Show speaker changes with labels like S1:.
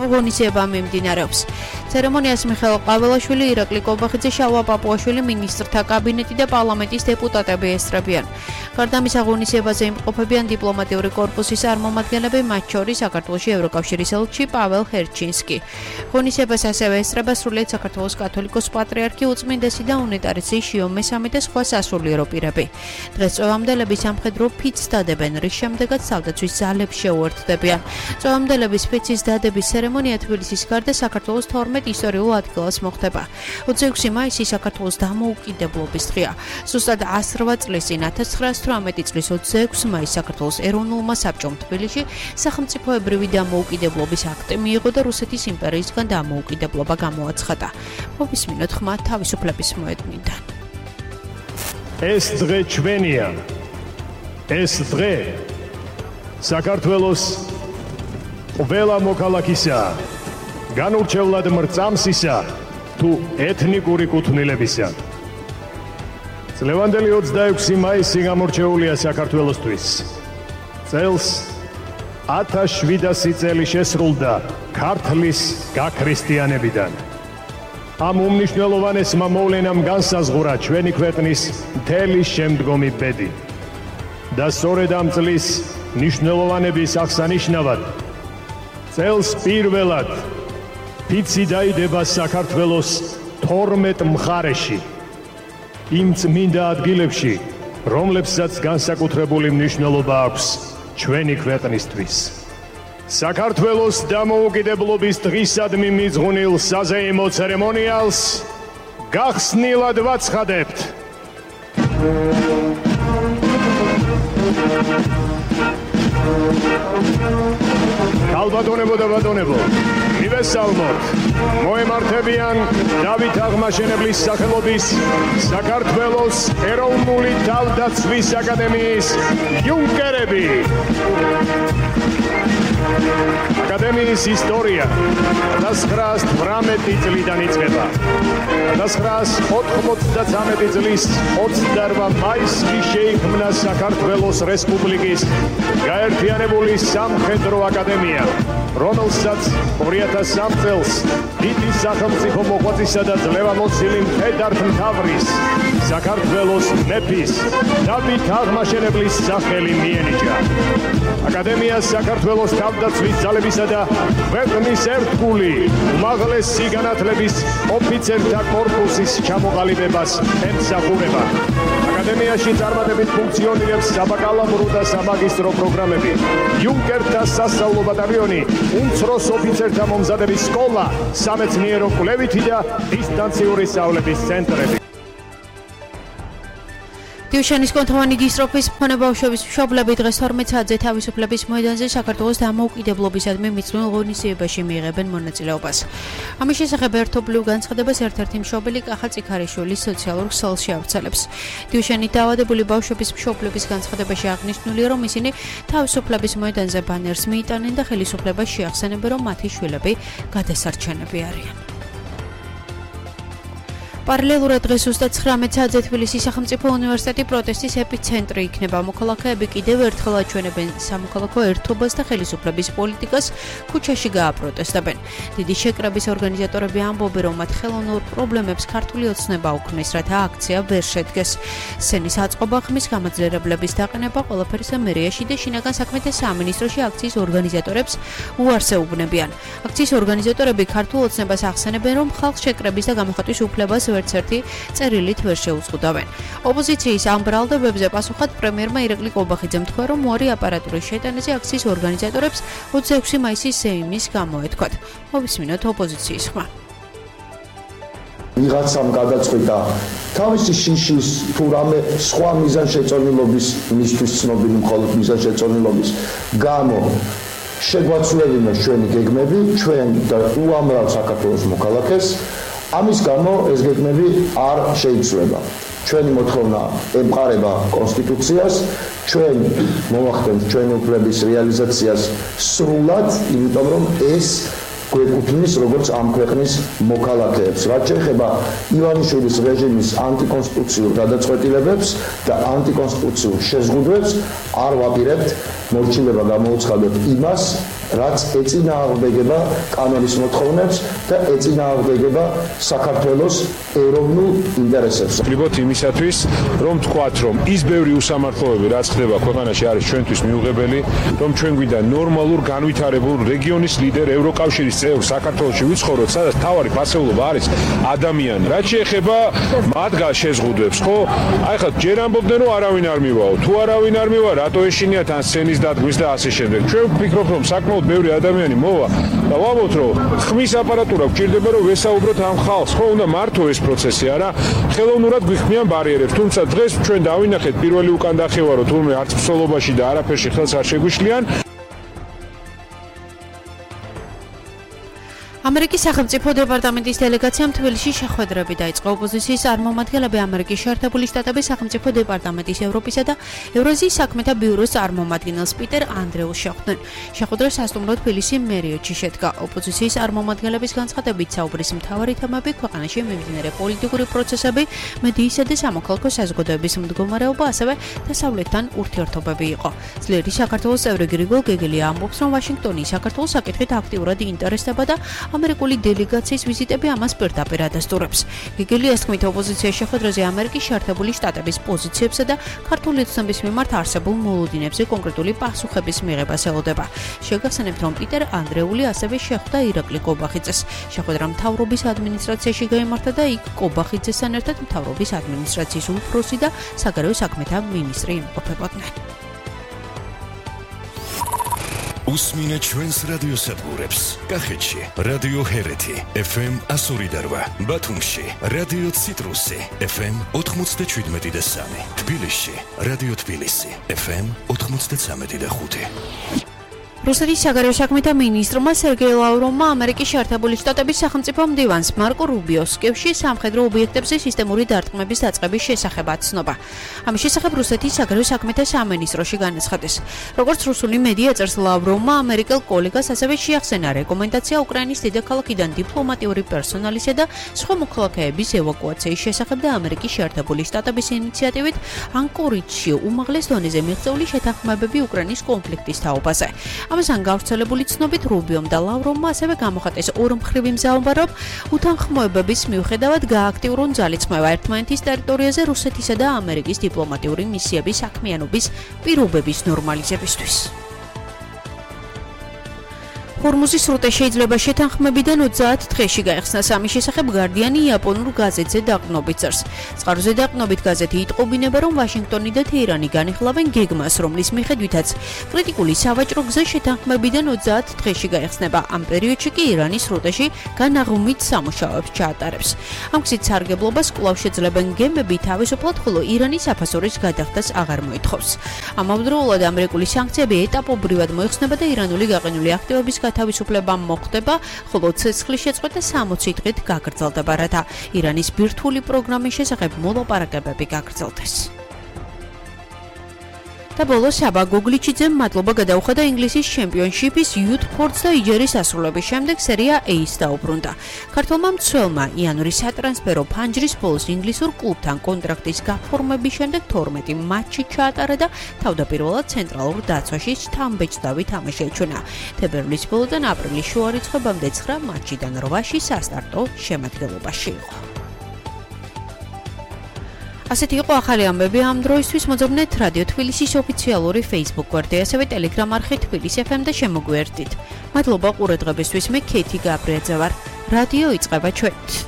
S1: ღონისძიება მიმდინარეობს. ცერემონიას მიხეილ ყაველაშვილი, ირაკლი კობახიძე, შალვა პაპუაშვილი, მინისტრთა კაბინეტი და პარლამენტის დეპუტატები ესწრებიან. გარდა ამისა, ღონისძიებაზე იმყოფებიან დიპლომატიური კორპუსის წარმომადგენლები, მათ შორის საქართველოში ევროკავშირის ელჩი პაվել ჰერჩინსკი. ღონისძიებას ასევე ესწრება სრულიად საქართველოს კათოლიკოს პატრიარქი, უწმინდესი და უნიტარესი შიო მესამე და სხვა სასულიერო პირები. დღეს წვევამდელები სამხედრო ფიცს დადებენ, რის შემდეგაც თავდაცვის ძალებს შეუერთდებიან. წვევამდელების ფიცის დადების ცერემონია თბილისის გარდა საქართველოს 12 ისტორიულ ადგილას მოხდება. 26 მაისი საქართველოს დამოუკიდებლობის დღეა. ზუსტად 108 წლის წინ 1918 წლის 26 მაისს საქართველოს ეროვნულმა საბჭომ თბილისში სახელმწიფოებრივი დამოუკიდებლობის აქტი მიიღო და რუსეთის იმპერიისგან დამოუკიდებლობა გამოაცხადა. მოვისმინოთ ხმა თავისუფლების მოედნიდან.
S2: ეს დღე ჩვენია. ეს დღე საქართველოს ყველა მოქალაქისა, განურჩევლად მრწამსისა თუ ეთნიკური კუთვნილებისა. წლევანდელი 26 მაისი გამორჩეულია საქართველოსთვის. წელს 1700 წელი შესრულდა ქართლის გაქრისტიანებიდან. ამ უმნიშვნელოვანესმა მოვლენამ განსაზღვრა ჩვენი ქვეყნის მთელი შემდგომი ბედი. და სწორედ ამ წლის მნიშვნელოვანების აღსანიშნავად წელს პირველად ფიცი დაიდება საქართველოს 12 მხარეში, იმ წმინდა ადგილებში, რომლებსაც განსაკუთრებული მნიშვნელობა აქვს ჩვენი ქვეყნისთვის. საქართველოს დამოუკიდებლობის დღისადმი მიძღვნილ საზეიმო ცერემონიალს გახსნილად ვაცხადებთ. ქალბატონებო და ბატონებო, მივესალმოთ მოემართებიან დავით აღმაშენებლის სახელობის საქართველოს ეროვნული თავდაცვის აკადემიის იუნკერები. აკადემიის ისტორია 1918 წლიდან იწყება. 1993 წლის 28 მაისში შეიქმნა საქართველოს რესპუბლიკის გაერთიანებული სამხედრო აკადემია, რომელსაც 2003 წელს დიდი სახელმწიფო მოღვაწისა და ძლევამოსილი მხედართ მთავრის საქართველოს მეფის დავით აღმაშენებლის სახელი მიენიჭა. აკადემიას საქართველოს თავდაცვის ძალებისა და ქვეყნის ერთგული უმაღლესი განათლების ოფიცერთა კორპუსის ჩამოყალიბებას ემსახურება. აკადემიაში წარმატებით ფუნქციონირებს საბაკალავრო და სამაგისტრო პროგრამები, იუნკერთა სასწავლო ბატალიონი, უმცროს ოფიცერთა მომზადების სკოლა, სამეცნიერო კვლევითი და დისტანციური სწავლების ცენტრები. დიუშანის კონთოვანი დისტროფის მქონე ბავშვების მშობლები დღეს 12 საათზე თავისუფლების მოედანზე საქართველოს დამოუკიდებლობისადმი მიძღვნილ ღონისძიებაში მიიღებენ მონაწილეობას. ამის შესახებ ერთობლივ განცხადებას ერთ-ერთი მშობელი კახა წიქარიშვილის სოციალურ ქსელში ავრცელებს. დიუშანით დაავადებული ბავშვების მშობლების განცხადებაში აღნიშნულია, რომ ისინი თავისუფლების მოედანზე ბანერს მიიტანენ და ხელისუფლებას შეახსენებენ, რომ მათი შვილები გადასარჩენები არიან. პარალელურად დღეს ზუსტად 19 საათზე თბილისის სახელმწიფო უნივერსიტეტი პროტესტის ეპიცენტრი იქნება. მოქალაქეები კიდევ ერთხელ აჩვენებენ სამოქალაქო ერთობას და ხელისუფლების პოლიტიკას, ქუჩაში გააპროტესტებენ. დიდი შეკრების ორგანიზატორები ამბობენ, რომ მათ ხელოვნურ პრობლემებს ქართული ოცნება უქმნის, რათა აქცია ვერ შედგეს. სცენის აწყობა ხმის გამაძლიერებლების დაყენება ყველაფერისა მერიაში და შინაგან საქმეთა სამინისტროში აქციის ორგანიზატორებს უარს ეუბნებიან. აქციის ორგანიზატორები ქართულ ოცნებას ახსენებენ, რომ ხალხს შეკრების და გამოხატვის უფლებას ვერც ერთი წერილით ვერ შეუწყუდავენ. ოპოზიციის ამ ბრალდებებზე პასუხად პრემიერმა ირაკლი კობახიძემ თქვა, რომ უარი აპარატურის შეტანაზე აქციის ორგანიზატორებს 26 მაისის სეიმის გამოეთქვათ. მოვისმინოთ ოპოზიციის ხმა.
S3: ვიღაცამ გადაწყვიტა თავისი შიშის თუ რამე სხვა მიზანშეწონილობის, მისთვის ცნობილი მხოლოდ მიზანშეწონილობის გამო შეგვაცვლევინა ჩვენი გეგმები, ჩვენ და უამრავ საქართველოს მოქალაქეს. ამის გამო ეს გეგმები არ შეიცვლება. ჩვენი მოთხოვნა ემყარება კონსტიტუციას, ჩვენ მოვახდენთ ჩვენი უფლების რეალიზაციას სრულად, იმიტომ რომ ეს გვეკუთვნის როგორც ამ ქვეყნის მოქალაქეებს. რაც შეეხება ივანიშვილის რეჟიმის ანტიკონსტიტუციურ გადაწყვეტილებებს და ანტიკონსტიტუციურ შეზღუდვებს, არ ვაპირებთ, მორჩილება გამოუცხადოთ იმას, რაც ეწინააღმდეგება კანონის მოთხოვნებს და ეწინააღმდეგება საქართველოს ეროვნულ ინტერესებს.
S4: ვიბოთ იმისათვის, რომ თქვათ, რომ ის ბევრი უსამართლოები, რაც ხდება ქვეყანაში, არის ჩვენთვის მიუღებელი, რომ ჩვენ გვინდა ნორმალურ, განვითარებულ რეგიონის ლიდერ, ევროკავშირის წევრ საქართველოში ვიცხოვროთ, სადაც თავარი ფასეულობა არის ადამიანი. რაც შეეხება მათ შეზღუდვებს, ხო? აი ხა ჯერ ამბობდნენ, რომ არავინ არ მივაო. თუ არავინ არ მივა, რატო ეშინიათ ან სცენის დადგმის და ასე შემდეგ. ჩვენ ვფიქრობ, რომ საკმაოდ ბევრი ადამიანი მოვა და ვამბობთ, რომ ხმის აპარატურა გვჭირდება, რომ ვესაუბროთ ამ ხალხს, ხო, უნდა მართო ეს პროცესი, არა? ხელოვნურად გვიხმიან ბარიერებს, თუმცა დღეს ჩვენ დავინახეთ პირველი უკან დახევარო თურმე არც მსვლელობაში და არაფერში ხელს არ შეგვიშლიან.
S1: ამერიკის სახელმწიფო დეპარტამენტის დელეგაციამ თბილისში შეხვედრები დაიწყო. ოპოზიციის წარმომადგენლები ამერიკის შეერთებული შტატების სახელმწიფო დეპარტამენტის ევროპისა და ევრაზიის საქმეთა ბიუროს წარმომადგენელს პიტერ ანდრეულს შეხვდნენ. შეხვედრა სასტუმრო თბილისი მერიოტში შედგა. ოპოზიციის წარმომადგენლების განცხადებით საუბრის მთავარი თემები ქვეყანაში მიმდინარე პოლიტიკური პროცესები, მედიისა და სამოქალაქო საზოგადოების მდგომარეობა, ასევე დასავლეთთან ურთიერთობები იყო. ძლიერი საქართველოს წევრი გრიგოლ გეგელია ამბობს, რომ ვაშინგტონი საქართველოს საკითხით აქტიურად ინტერესდება და ამერიკული დელეგაციის ვიზიტები ამას პირდაპირ ადასტურებს. გეგელიას თქმით, ოპოზიციის შეხვედრაზე ამერიკის შეერთებული შტატების პოზიციებსა და ქართული ოცნების მიმართ არსებულ მოლოდინებზე კონკრეტული პასუხების მიღებას ელოდება. შეგახსენებთ, რომ პიტერ ანდრეული ასევე შეხვდა ირაკლი კობახიძეს. შეხვედრა მთავრობის ადმინისტრაციაში გაიმართა და იქ კობახიძესთან ერთად მთავრობის ადმინისტრაციის უფროსი და საგარეო საქმეთა მინისტრი იმყოფებოდნენ.
S5: Usmine ჩვენს რადიოსადგურებს. კახეთში რადიო ჰერეთი FM 102.8, ბათუმში რადიო ციტრუსი FM 97.3, თბილისში რადიო თბილისი FM 93.5.
S1: რუსეთის საგარეო საქმეთა მინისტრმა სერგეი ლავროვმა ამერიკის შეერთებული შტატების სახელმწიფო მდივანს მარკო რუბიოს კევში სამხედრო ობიექტებზე სისტემური დარტყმების დაწყების შესახებ აცნობა. ამის შესახებ რუსეთის საგარეო საქმეთა სამინისტროში განაცხადეს. როგორც რუსული მედია წერს, ლავროვმა ამერიკელ კოლეგას ასევე შეახსენა რეკომენდაცია უკრაინის დედაქალაქიდან დიპლომატიური პერსონალისა და სხვა მოქალაქეების ევაკუაციის შესახებ და ამერიკის შეერთებული შტატების ინიციატივით ანკორიჯში უმაღლეს დონეზე მიღწეული შეთანხმებები უკრაინის კონფლიქტის თაობაზე. ამასთან გავრცელებული ცნობით რუბიომ და ლავროვმა ასევე გამოხატეს ორმხრივი მზაობა, რომ უთანხმოებების მიუხედავად გააქტიურონ ძალისხმევა ერთმანეთის ტერიტორიაზე რუსეთისა და ამერიკის დიპლომატიური მისიების საქმიანობის პირობების ნორმალიზებისთვის. ჰორმუზის სრუტე შეიძლება შეთანხმებიდან 30 დღეში გაიხსნას. ამის შესახებ გარდიანი იაპონურ გაზეთზე დაყრდნობით წერს. წყაროზე დაყრდნობით გაზეთი იტყობინება, რომ ვაშინგტონი და თეირანი განიხილავენ გეგმას, რომლის მიხედვითაც კრიტიკული სავაჭრო გზა შეთანხმებიდან 30 დღეში გაიხსნება. ამ პერიოდში კი ირანის სრუტეში განაღმით სამუშაოებს ჩაატარებს. ამ გზით სარგებლობას კვლავ შეძლებენ გემები, თავისუფლად, ხოლო ირანის აფასორის გადახდას აღარ მოითხოვს. ამავდროულად ამერიკული სანქციები ეტაპობრივად მოიხსნება და ირანული გაყინული აქტივების თავისუფლება მოხდება, ხოლო ცეცხლის შეწყვეტა 60 დღით გაგრძელდება, რათა ირანის ბირთვული პროგრამის შესახებ მოლაპარაკებები გაგრძელდეს. და ბოლოს აბა გოგლიჩიძემ მადლობა გადაუხადა ინგლისის ჩემპიონშიპის Youth Sports და იჯერის ასრულების შემდეგ სერია A-ს დაუბრუნდა. ქართველმა მცველმა იანვრის სატრანსფერო ფანჯრის ბოლოს ინგლისურ კლუბთან კონტრაქტის გაფორმების შემდეგ 12 მატჩი ჩაატარა და თავდაპირველად ცენტრალურ დაცვაში შთამბეჭდავი თამაში ეჩვენა. თებერვლის ბოლოდან აპრილის შუა რიცხვებამდე 9 მატჩიდან 8-ში სასტარტო შემადგენლობაში იყო. ასეთი იყო ახალი ამბები ამ დროისთვის. მოძებნეთ რადიო თბილისის ოფიციალური Facebook გვერდი, ასევე Telegram არხი თბილისი FM და შემოგვიერთდით. მადლობა ყურადღებისთვის. მე ქეთი გაბრიაძე ვარ. რადიო იწყება ჩვენ.